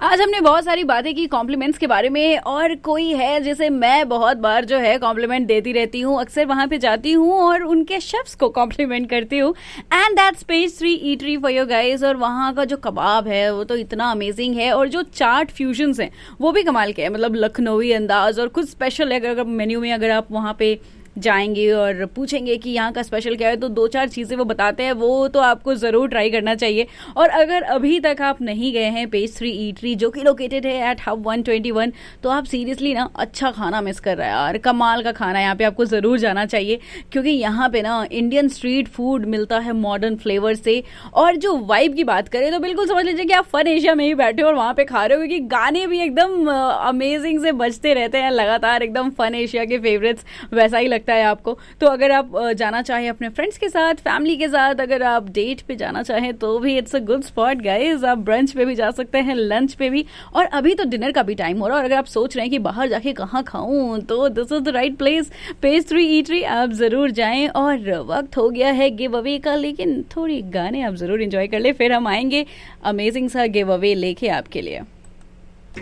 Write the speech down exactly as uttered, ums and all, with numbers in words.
आज हमने बहुत सारी बातें की कॉम्प्लीमेंट्स के बारे में, और कोई है जिसे मैं बहुत बार जो है कॉम्प्लीमेंट देती रहती हूँ, अक्सर वहां पे जाती हूँ और उनके शेफ्स को कॉम्प्लीमेंट करती हूँ, and that's page three eatery for your guys. और वहाँ का जो कबाब है वो तो इतना अमेजिंग है, और जो चाट फ्यूजन्स हैं वो भी कमाल के हैं, मतलब लखनवी अंदाज और कुछ स्पेशल है। अगर मेन्यू में अगर आप वहाँ पे जाएंगे और पूछेंगे कि यहाँ का स्पेशल क्या है, तो दो चार चीज़ें वो बताते हैं, वो तो आपको ज़रूर ट्राई करना चाहिए। और अगर अभी तक आप नहीं गए हैं पेज थ्री ईटरी, जो कि लोकेटेड है eight hub one twenty one, तो आप सीरियसली ना अच्छा खाना मिस कर रहे हैं यार। कमाल का खाना है यहाँ पे, आपको ज़रूर जाना चाहिए, क्योंकि यहाँ पे ना इंडियन स्ट्रीट फूड मिलता है मॉडर्न फ्लेवर से। और जो वाइब की बात करें तो बिल्कुल समझ लीजिए कि आप फन एशिया में ही बैठे हो और वहाँ पे खा रहे हो, क्योंकि गाने भी एकदम अमेजिंग से बजते रहते हैं लगातार, एकदम फन एशिया के फेवरेट्स वैसा ही लगता है आपको। तो अगर आप जाना चाहें अपने फ्रेंड्स के साथ, फैमिली के साथ, अगर आप डेट पे जाना चाहें तो भी it's a good spot guys. आप ब्रंच पे भी जा सकते हैं, लंच पे भी, और अभी तो डिनर का भी टाइम हो रहा है। और अगर आप सोच रहे हैं कि बाहर जाके कहाँ खाऊं, तो this is the right place, page three eatery. आप जरूर जाएं। और वक्त हो गया है गिव अवे का, लेकिन थोड़ी गाने आप जरूर एंजॉय कर ले, फिर हम आएंगे अमेजिंग सा गिव अवे लेके आपके लिए।